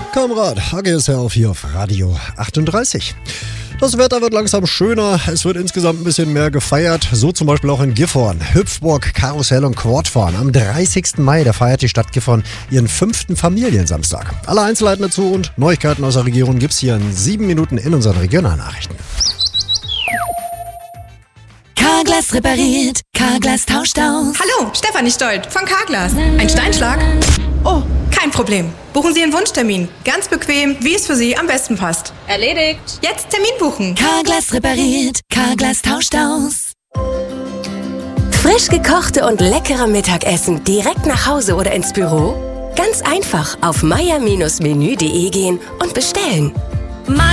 Kamerad, HGSR hier auf Radio 38. Das Wetter wird langsam schöner, es wird insgesamt ein bisschen mehr gefeiert, so zum Beispiel auch in Gifhorn. Hüpfburg, Karussell und Quadfahren. Am 30. Mai, da feiert die Stadt Gifhorn ihren 5. Familiensamstag. Alle Einzelheiten dazu und Neuigkeiten aus der Region gibt's hier in 7 Minuten in unseren Regionalnachrichten. Carglass repariert, Carglass tauscht aus. Hallo, Stefanie Stolt von Carglass. Ein Steinschlag? Oh, kein Problem. Buchen Sie Ihren Wunschtermin. Ganz bequem, wie es für Sie am besten passt. Erledigt. Jetzt Termin buchen. Carglass repariert, Carglass tauscht aus. Frisch gekochte und leckere Mittagessen direkt nach Hause oder ins Büro? Ganz einfach auf meier-menü.de gehen und bestellen.